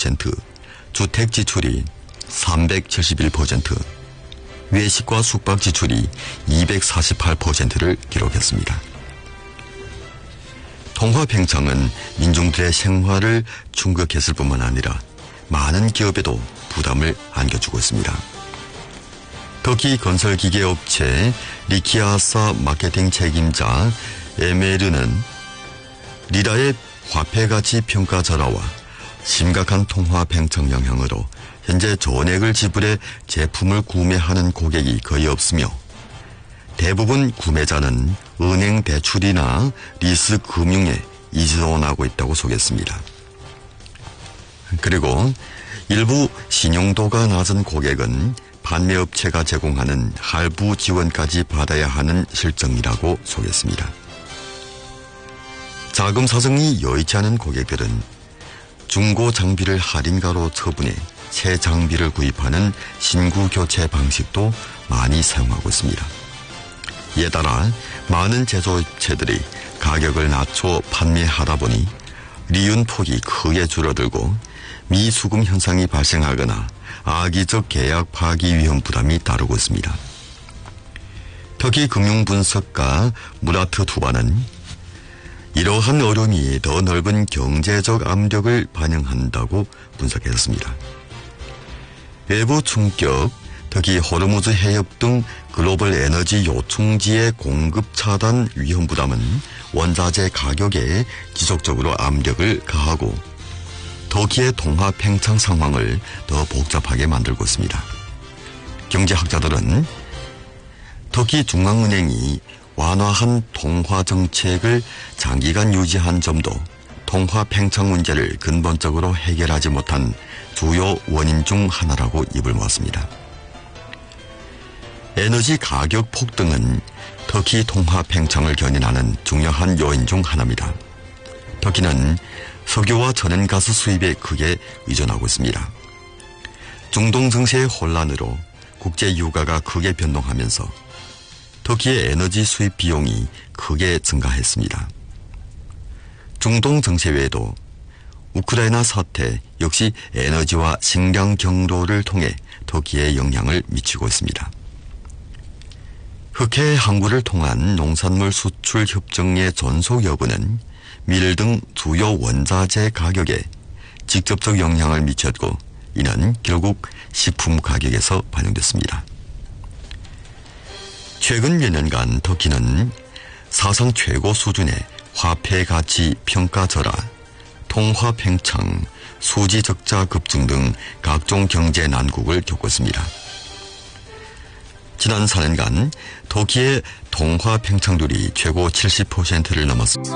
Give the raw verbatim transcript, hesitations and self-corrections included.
퍼센트, 주택 지출이 삼백칠십일 퍼센트, 외식과 숙박 지출이 이백사십팔 퍼센트를 기록했습니다. 통화 팽창은 민중들의 생활을 충격했을 뿐만 아니라 많은 기업에도 부담을 안겨주고 있습니다. 터키 건설기계업체 리키아사 마케팅 책임자 에메르는 리라의 화폐가치 평가 절하와 심각한 통화 팽창 영향으로 현재 전액을 지불해 제품을 구매하는 고객이 거의 없으며 대부분 구매자는 은행 대출이나 리스 금융에 의존하고 있다고 소개했습니다. 그리고 일부 신용도가 낮은 고객은 판매업체가 제공하는 할부 지원까지 받아야 하는 실정이라고 소개했습니다. 자금 사정이 여의치 않은 고객들은 중고 장비를 할인가로 처분해 새 장비를 구입하는 신구 교체 방식도 많이 사용하고 있습니다. 이에 따라 많은 제조업체들이 가격을 낮춰 판매하다 보니 리윤 폭이 크게 줄어들고 미수금 현상이 발생하거나 악의적 계약 파기 위험 부담이 따르고 있습니다. 터키 금융분석가 무라트 투바는 이러한 어려움이 더 넓은 경제적 압력을 반영한다고 분석했습니다. 외부 충격, 특히 호르무즈 해협 등 글로벌 에너지 요충지의 공급 차단 위험 부담은 원자재 가격에 지속적으로 압력을 가하고 터키의 통화 팽창 상황을 더 복잡하게 만들고 있습니다. 경제학자들은 터키 중앙은행이 완화한 통화 정책을 장기간 유지한 점도 통화 팽창 문제를 근본적으로 해결하지 못한 주요 원인 중 하나라고 입을 모았습니다. 에너지 가격 폭등은 터키 통화 팽창을 견인하는 중요한 요인 중 하나입니다. 터키는 석유와 천연가스 수입에 크게 의존하고 있습니다. 중동 증시의 혼란으로 국제 유가가 크게 변동하면서 터키의 에너지 수입 비용이 크게 증가했습니다. 중동 증시 외에도 우크라이나 사태 역시 에너지와 식량 경로를 통해 터키에 영향을 미치고 있습니다. 흑해 항구를 통한 농산물 수출 협정의 존속 여부는 밀 등 주요 원자재 가격에 직접적 영향을 미쳤고 이는 결국 식품 가격에서 반영됐습니다. 최근 몇 년간 터키는 사상 최고 수준의 화폐 가치 평가 절하, 통화 팽창, 수지 적자 급증 등 각종 경제 난국을 겪고 있습니다. 지난 사 년간 터키의 통화 팽창률이 최고 칠십 퍼센트를 넘었습니다.